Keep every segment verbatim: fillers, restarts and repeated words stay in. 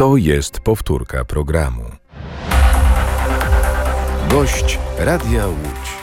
To jest powtórka programu. Gość Radia Łódź.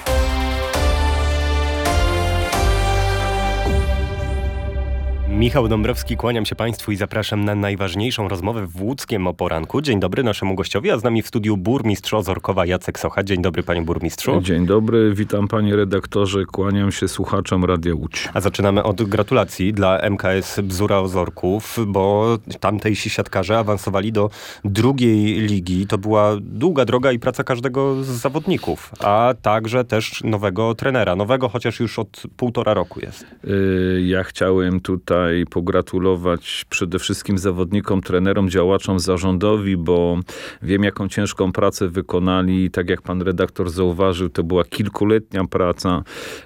Michał Dąbrowski, kłaniam się Państwu i zapraszam na najważniejszą rozmowę w łódzkiem o poranku. Dzień dobry naszemu gościowi, a z nami w studiu burmistrz Ozorkowa Jacek Socha. Dzień dobry, panie burmistrzu. Dzień dobry, witam panie redaktorze, kłaniam się słuchaczom Radia Łódź. A zaczynamy od gratulacji dla M K S Bzura Ozorków, bo tamtejsi siatkarze awansowali do drugiej ligi. To była długa droga i praca każdego z zawodników, a także też nowego trenera. Nowego, chociaż już od półtora roku jest. Yy, ja chciałem tutaj pogratulować przede wszystkim zawodnikom, trenerom, działaczom, zarządowi, bo wiem, jaką ciężką pracę wykonali. Tak jak pan redaktor zauważył, to była kilkuletnia praca.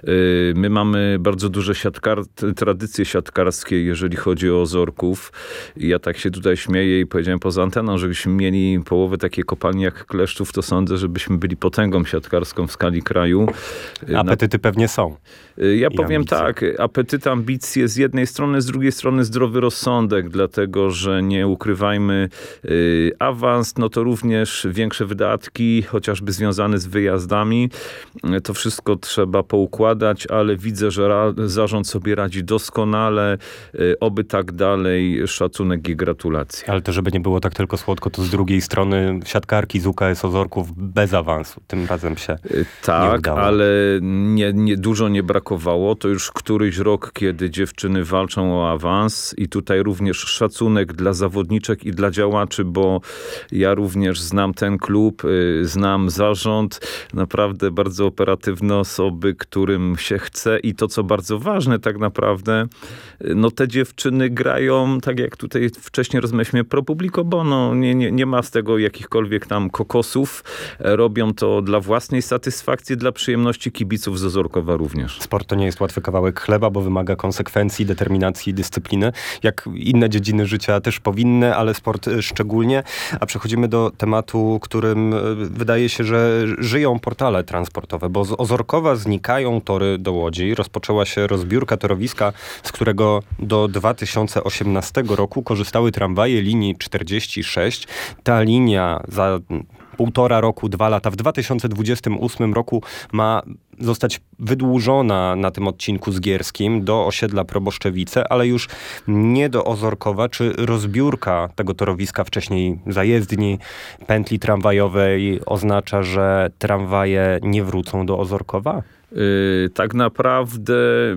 My mamy bardzo duże siatkar... tradycje siatkarskie, jeżeli chodzi o Ozorków. Ja tak się tutaj śmieję i powiedziałem poza anteną, że gdybyśmy mieli połowę takiej kopalni jak Kleszczów, to sądzę, żebyśmy byli potęgą siatkarską w skali kraju. Apetyty Na... pewnie są. Ja I powiem ambicje. tak, apetyt, ambicje z jednej strony, z drugiej strony zdrowy rozsądek, dlatego, że nie ukrywajmy, yy, awans, no to również większe wydatki, chociażby związane z wyjazdami. Yy, to wszystko trzeba poukładać, ale widzę, że ra- zarząd sobie radzi doskonale. Yy, oby tak dalej. Szacunek i gratulacje. Ale to, żeby nie było tak tylko słodko, to z drugiej strony siatkarki z U K S Ozorków bez awansu. Tym razem się yy, tak, nie udało. ale nie, nie, dużo nie brakowało. To już któryś rok, kiedy dziewczyny walczą o awans i tutaj również szacunek dla zawodniczek i dla działaczy, bo ja również znam ten klub, znam zarząd, naprawdę bardzo operatywne osoby, którym się chce i to, co bardzo ważne tak naprawdę, no te dziewczyny grają, tak jak tutaj wcześniej rozmawialiśmy, pro publico bono, nie, nie, nie ma z tego jakichkolwiek tam kokosów, robią to dla własnej satysfakcji, dla przyjemności kibiców z Ozorkowa również. Sport to nie jest łatwy kawałek chleba, bo wymaga konsekwencji, determinacji, dyscypliny. Jak inne dziedziny życia też powinny, ale sport szczególnie. A przechodzimy do tematu, którym wydaje się, że żyją portale transportowe, bo z Ozorkowa znikają tory do Łodzi. Rozpoczęła się rozbiórka torowiska, z którego do dwa tysiące osiemnastego roku korzystały tramwaje linii czterdzieści sześć. Ta linia za półtora roku, dwa lata, w dwa tysiące dwudziestym ósmym roku ma zostać wydłużona na tym odcinku zgierskim do osiedla Proboszczewice, ale już nie do Ozorkowa. Czy rozbiórka tego torowiska, wcześniej zajezdni, pętli tramwajowej oznacza, że tramwaje nie wrócą do Ozorkowa? Yy, tak naprawdę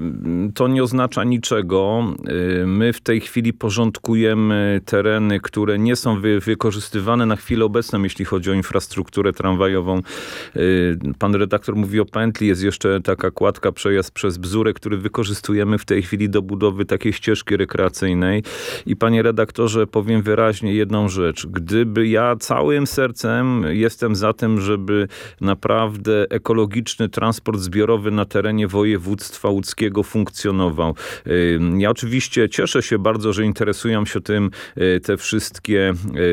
to nie oznacza niczego. Yy, my w tej chwili porządkujemy tereny, które nie są wy- wykorzystywane na chwilę obecną, jeśli chodzi o infrastrukturę tramwajową. Yy, pan redaktor mówi o pętli, jest jeszcze taka kładka, przejazd przez Bzurę, który wykorzystujemy w tej chwili do budowy takiej ścieżki rekreacyjnej. I panie redaktorze, powiem wyraźnie jedną rzecz. Gdyby ja całym sercem jestem za tym, żeby naprawdę ekologiczny transport zbiorowy na terenie województwa łódzkiego funkcjonował. Ja oczywiście cieszę się bardzo, że interesują się tym te wszystkie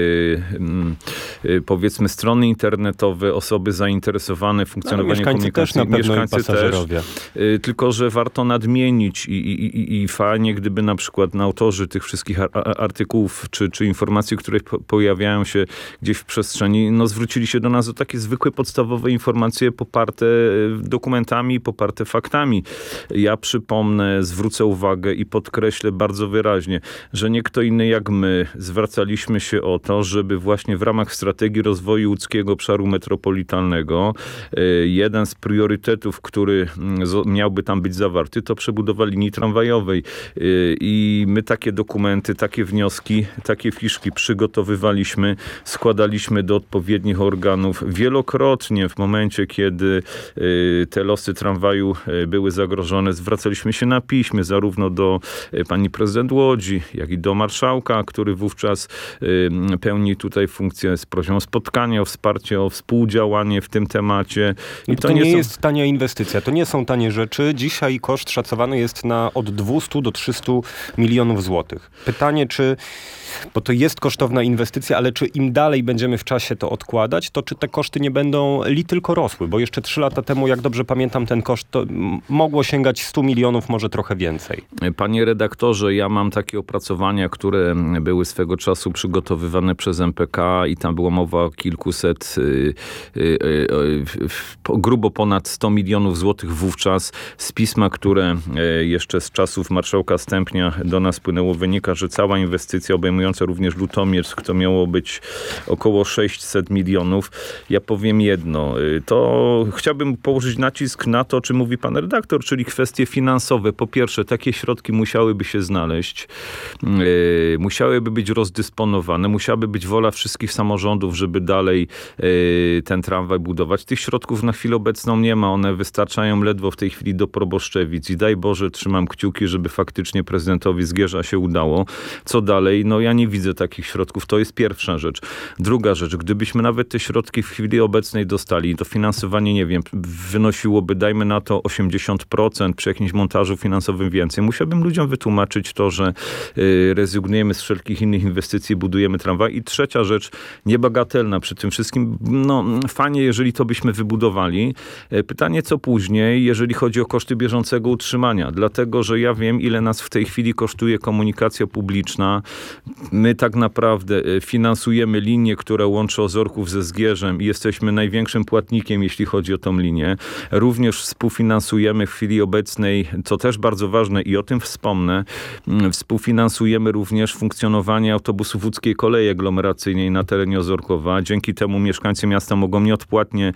powiedzmy strony internetowe, osoby zainteresowane funkcjonowaniem no, komunikacji. Też na mieszkańcy też. Tylko, że warto nadmienić i, i, i fajnie, gdyby na przykład na autorzy tych wszystkich artykułów czy, czy informacji, które pojawiają się gdzieś w przestrzeni, no zwrócili się do nas o takie zwykłe, podstawowe informacje poparte dokumentami, poparte faktami. Ja przypomnę, zwrócę uwagę i podkreślę bardzo wyraźnie, że nie kto inny jak my zwracaliśmy się o to, żeby właśnie w ramach strategii rozwoju łódzkiego obszaru metropolitalnego jeden z priorytetów, który miałby tam być zawarty, to przebudowa linii tramwajowej. I my takie dokumenty, takie wnioski, takie fiszki przygotowywaliśmy, składaliśmy do odpowiednich organów wielokrotnie w momencie, kiedy te losy tramwaju były zagrożone. Zwracaliśmy się na piśmie zarówno do pani prezydent Łodzi, jak i do marszałka, który wówczas pełni tutaj funkcję z prośbą o spotkanie, o wsparcie, o współdziałanie w tym temacie. I to, to nie, nie są... jest tania inwestycja. To nie są tanie rzeczy. Dzisiaj koszt szacowany jest na od dwieście do trzystu milionów złotych. Pytanie, czy bo to jest kosztowna inwestycja, ale czy im dalej będziemy w czasie to odkładać, to czy te koszty nie będą li tylko rosły? Bo jeszcze trzy lata temu, jak dobrze pamiętam, ten koszt to mogło sięgać stu milionów, może trochę więcej. Panie redaktorze, ja mam takie opracowania, które były swego czasu przygotowywane przez M P K i tam była mowa o kilkuset, yy, yy, yy, grubo ponad sto milionów złotych wówczas. Z pisma, które yy, jeszcze z czasów marszałka Stępnia do nas płynęło, wynika, że cała inwestycja obejmująca również Lutomiersk to miało być około sześćset milionów. Ja powiem jedno, yy, to chciałbym położyć nacisk na to, o czym mówi pan redaktor, czyli kwestie finansowe. Po pierwsze, takie środki musiałyby się znaleźć, yy, musiałyby być rozdysponowane, musiałaby być wola wszystkich samorządów, żeby dalej yy, ten tramwaj budować. Tych środków na chwilę obecną nie ma. One wystarczają ledwo w tej chwili do Proboszczewic i daj Boże, trzymam kciuki, żeby faktycznie prezydentowi Zgierza się udało. Co dalej? No ja nie widzę takich środków. To jest pierwsza rzecz. Druga rzecz, gdybyśmy nawet te środki w chwili obecnej dostali, to finansowanie, nie wiem, wynosiłoby, dajmy na to osiemdziesiąt procent przy jakimś montażu finansowym więcej. Musiałbym ludziom wytłumaczyć to, że yy, rezygnujemy z wszelkich innych inwestycji, budujemy tramwaj. I trzecia rzecz, niebagatelna przy tym wszystkim, no fajnie, jeżeli to byśmy wybudowali. Pytanie, co później, jeżeli chodzi o koszty bieżącego utrzymania. Dlatego, że ja wiem, ile nas w tej chwili kosztuje komunikacja publiczna. My tak naprawdę finansujemy linię, która łączy Ozorków ze Zgierzem i jesteśmy największym płatnikiem, jeśli chodzi o tą linię. Również współfinansujemy w chwili obecnej, co też bardzo ważne i o tym wspomnę, współfinansujemy również funkcjonowanie autobusów łódzkiej kolei aglomeracyjnej na terenie Ozorkowa. Dzięki temu mieszkańcy miasta mogą nieodpłatnie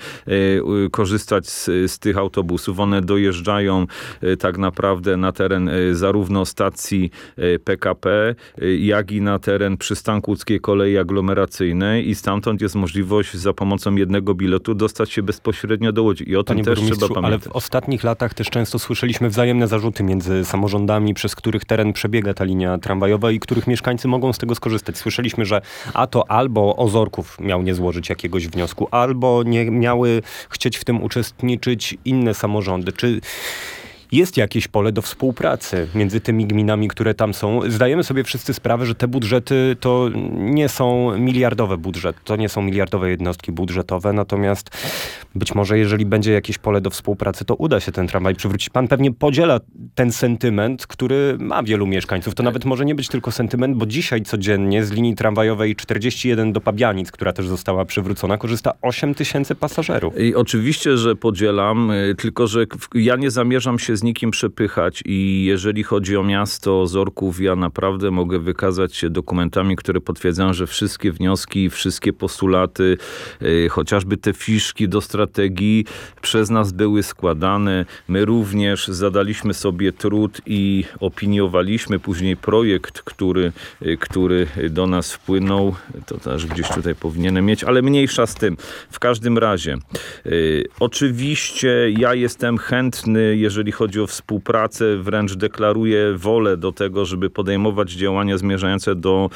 e, korzystać z, z tych autobusów. One dojeżdżają e, tak naprawdę na teren e, zarówno stacji e, P K P, e, jak i na teren przystanku łódzkiej kolei aglomeracyjnej i stamtąd jest możliwość za pomocą jednego biletu dostać się bezpośrednio do Łodzi. I o Panie tym też trzeba ale pamiętać. w ostatnich latach też często słyszeliśmy wzajemne zarzuty między samorządami, przez których teren przebiega ta linia tramwajowa i których mieszkańcy mogą z tego skorzystać. Słyszeliśmy, że a to albo Ozorków miał nie złożyć jakiegoś wniosku, albo nie miały chcieć w tym uczestniczyć inne samorządy. Czy jest jakieś pole do współpracy między tymi gminami, które tam są? Zdajemy sobie wszyscy sprawę, że te budżety to nie są miliardowe budżety, to nie są miliardowe jednostki budżetowe, natomiast być może jeżeli będzie jakieś pole do współpracy, to uda się ten tramwaj przywrócić. Pan pewnie podziela ten sentyment, który ma wielu mieszkańców. To nawet może nie być tylko sentyment, bo dzisiaj codziennie z linii tramwajowej czterdzieści jeden do Pabianic, która też została przywrócona, korzysta osiem tysięcy pasażerów. I oczywiście, że podzielam, tylko że ja nie zamierzam się z nikim przepychać i jeżeli chodzi o miasto Ozorków, ja naprawdę mogę wykazać się dokumentami, które potwierdzają, że wszystkie wnioski, wszystkie postulaty, yy, chociażby te fiszki do strategii przez nas były składane. My również zadaliśmy sobie trud i opiniowaliśmy później projekt, który, yy, który do nas wpłynął. To też gdzieś tutaj powinienem mieć, ale mniejsza z tym. W każdym razie, yy, oczywiście ja jestem chętny, jeżeli chodzi o współpracę, wręcz deklaruję wolę do tego, żeby podejmować działania zmierzające do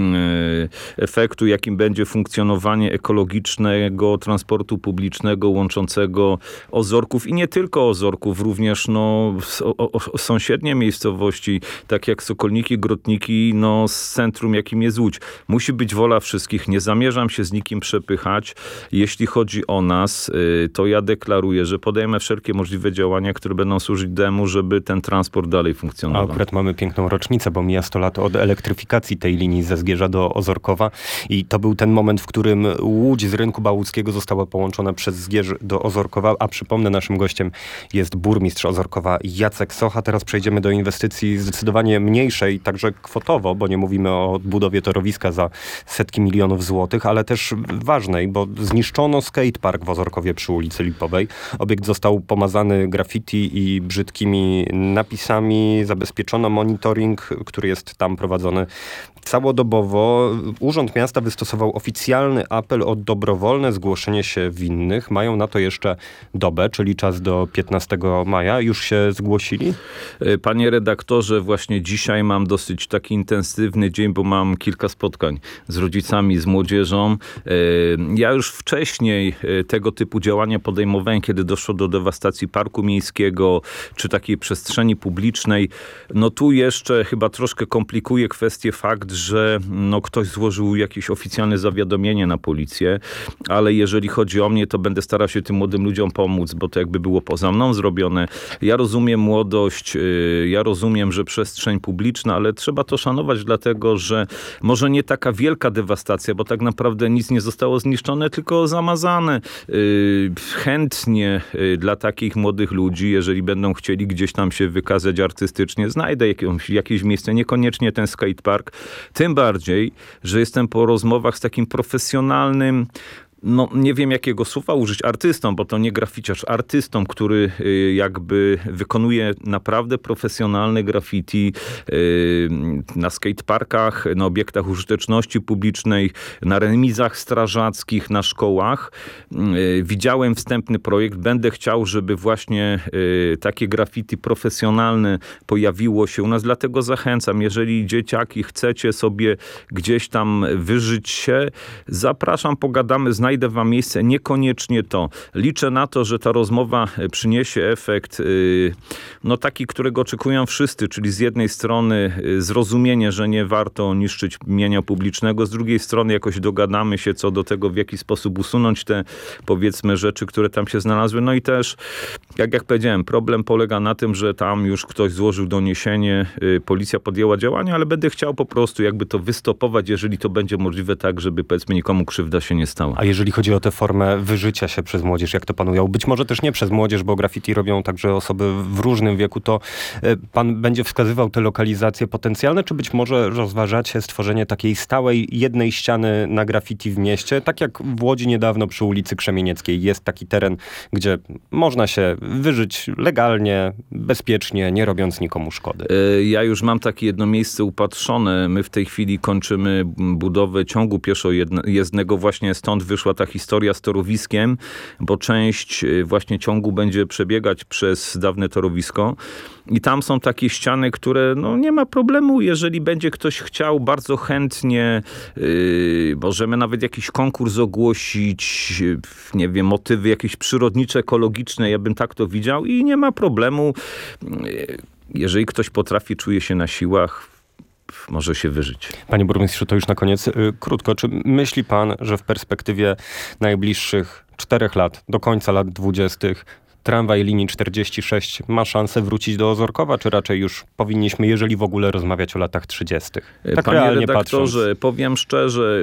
yy, efektu, jakim będzie funkcjonowanie ekologicznego transportu publicznego łączącego Ozorków i nie tylko Ozorków, również no, o, o, sąsiednie miejscowości, tak jak Sokolniki, Grotniki, no, z centrum, jakim jest Łódź. Musi być wola wszystkich. Nie zamierzam się z nikim przepychać. Jeśli chodzi o nas, yy, to ja deklaruję, że podejmę wszelkie możliwe działania, które będą służyć temu, żeby ten transport dalej funkcjonował. A akurat mamy piękną rocznicę, bo mija sto lat od elektryfikacji tej linii ze Zgierza do Ozorkowa i to był ten moment, w którym Łódź z rynku bałtyckiego została połączona przez Zgierz do Ozorkowa, a przypomnę, naszym gościem jest burmistrz Ozorkowa Jacek Socha. Teraz przejdziemy do inwestycji zdecydowanie mniejszej, także kwotowo, bo nie mówimy o budowie torowiska za setki milionów złotych, ale też ważnej, bo zniszczono skatepark w Ozorkowie przy ulicy Lipowej. Obiekt został pomazany graffiti i brzydkimi napisami, zabezpieczono monitoring, który jest tam prowadzony całodobowo. Urząd Miasta wystosował oficjalny apel o dobrowolne zgłoszenie się winnych. Mają na to jeszcze dobę, czyli czas do piętnastego maja. Już się zgłosili? Panie redaktorze, właśnie dzisiaj mam dosyć taki intensywny dzień, bo mam kilka spotkań z rodzicami, z młodzieżą. Ja już wcześniej tego typu działania podejmowałem, kiedy doszło do dewastacji parku miejskiego, czy takiej przestrzeni publicznej. No tu jeszcze chyba troszkę komplikuje kwestię fakt, że no ktoś złożył jakieś oficjalne zawiadomienie na policję, ale jeżeli chodzi o mnie, to będę starał się tym młodym ludziom pomóc, bo to jakby było poza mną zrobione. Ja rozumiem młodość, ja rozumiem, że przestrzeń publiczna, ale trzeba to szanować, dlatego że może nie taka wielka dewastacja, bo tak naprawdę nic nie zostało zniszczone, tylko zamazane. Chętnie dla takich młodych ludzi, jeżeli będą chcieli gdzieś tam się wykazać artystycznie, znajdę jakieś, jakieś miejsce, niekoniecznie ten skatepark. Tym bardziej, że jestem po rozmowach z takim profesjonalnym, no nie wiem jakiego słowa użyć, artystą, bo to nie graficiarz, artystą, który y, jakby wykonuje naprawdę profesjonalne graffiti y, na skateparkach, na obiektach użyteczności publicznej, na remizach strażackich, na szkołach. Y, widziałem wstępny projekt, będę chciał, żeby właśnie y, takie graffiti profesjonalne pojawiło się u nas, dlatego zachęcam, jeżeli dzieciaki chcecie sobie gdzieś tam wyżyć się, zapraszam, pogadamy, znajdę wam miejsce, niekoniecznie to. Liczę na to, że ta rozmowa przyniesie efekt no taki, którego oczekują wszyscy, czyli z jednej strony zrozumienie, że nie warto niszczyć mienia publicznego, z drugiej strony jakoś dogadamy się co do tego, w jaki sposób usunąć te, powiedzmy, rzeczy, które tam się znalazły. No i też, jak jak powiedziałem, problem polega na tym, że tam już ktoś złożył doniesienie, policja podjęła działania, ale będę chciał po prostu jakby to wystopować, jeżeli to będzie możliwe tak, żeby powiedzmy nikomu krzywda się nie stała. A jeżeli chodzi o tę formę wyżycia się przez młodzież, jak to pan ujął, być może też nie przez młodzież, bo graffiti robią także osoby w różnym wieku, to pan będzie wskazywał te lokalizacje potencjalne, czy być może rozważacie stworzenie takiej stałej jednej ściany na graffiti w mieście, tak jak w Łodzi niedawno przy ulicy Krzemienieckiej jest taki teren, gdzie można się wyżyć legalnie, bezpiecznie, nie robiąc nikomu szkody. Ja już mam takie jedno miejsce upatrzone. My w tej chwili kończymy budowę ciągu pieszojezdnego. Właśnie stąd wyszła ta historia z torowiskiem, bo część właśnie ciągu będzie przebiegać przez dawne torowisko i tam są takie ściany, które no nie ma problemu, jeżeli będzie ktoś chciał bardzo chętnie, yy, możemy nawet jakiś konkurs ogłosić, nie wiem, motywy jakieś przyrodnicze, ekologiczne, ja bym tak to widział i nie ma problemu. Yy, jeżeli ktoś potrafi, czuje się na siłach, może się wyżyć. Panie burmistrzu, to już na koniec yy, krótko. Czy myśli pan, że w perspektywie najbliższych czterech lat, do końca lat dwudziestych, tramwaj linii czterdzieści sześć ma szansę wrócić do Ozorkowa, czy raczej już powinniśmy, jeżeli w ogóle, rozmawiać o latach trzydziestych? Tak Panie realnie redaktorze, patrząc. powiem szczerze,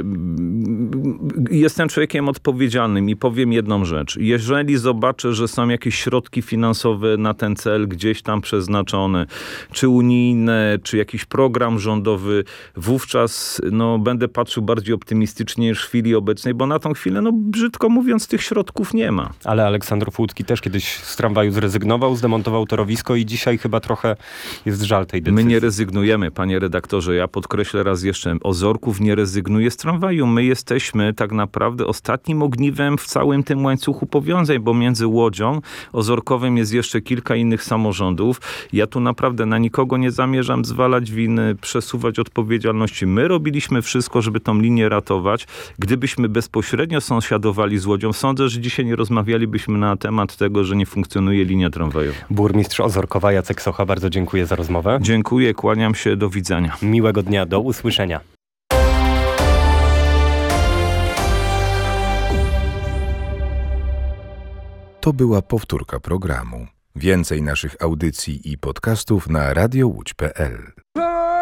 jestem człowiekiem odpowiedzialnym i powiem jedną rzecz. Jeżeli zobaczę, że są jakieś środki finansowe na ten cel gdzieś tam przeznaczone, czy unijne, czy jakiś program rządowy, wówczas no, będę patrzył bardziej optymistycznie niż w chwili obecnej, bo na tą chwilę, no brzydko mówiąc, tych środków nie ma. Ale Aleksandr Łódzki też kiedyś z tramwaju zrezygnował, zdemontował torowisko i dzisiaj chyba trochę jest żal tej decyzji. My nie rezygnujemy, panie redaktorze. Ja podkreślę raz jeszcze, Ozorków nie rezygnuje z tramwaju. My jesteśmy tak naprawdę ostatnim ogniwem w całym tym łańcuchu powiązań, bo między Łodzią, Ozorkowem jest jeszcze kilka innych samorządów. Ja tu naprawdę na nikogo nie zamierzam zwalać winy, przesuwać odpowiedzialności. My robiliśmy wszystko, żeby tą linię ratować. Gdybyśmy bezpośrednio sąsiadowali z Łodzią, sądzę, że dzisiaj nie rozmawialibyśmy na temat tego, że nie funkcjonuje linia tramwajowa. Burmistrz Ozorkowa Jacek Socha, bardzo dziękuję za rozmowę. Dziękuję, kłaniam się, do widzenia. Miłego dnia, do usłyszenia. To była powtórka programu. Więcej naszych audycji i podcastów na radio łódź kropka p l.